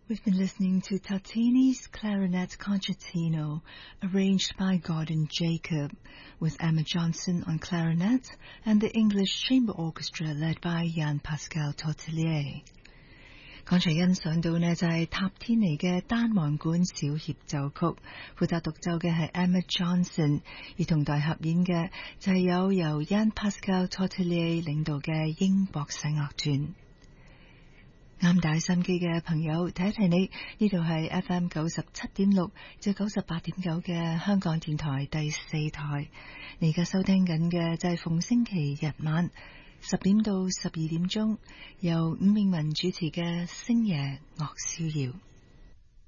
We've been listening to Tartini's Clarinet Concertino, arranged by Gordon Jacob, with Emma Johnson on clarinet and the English Chamber Orchestra led by Jan-Pascal Tortelier. 剛才欣賞到呢就係塔天尼嘅單簧管小協奏曲，負責獨奏嘅係 Emma Johnson， 而同台合演嘅就係由 Jan-Pascal Tortelier 領導嘅英國世樂團。啱大心機嘅朋友，提一提你，呢度係 FM 97.6至98.9嘅香港電台第4台，你而家收聽緊嘅就係逢星期日晚10點到12點鐘，由伍詠雯主持嘅星夜樂逍遙。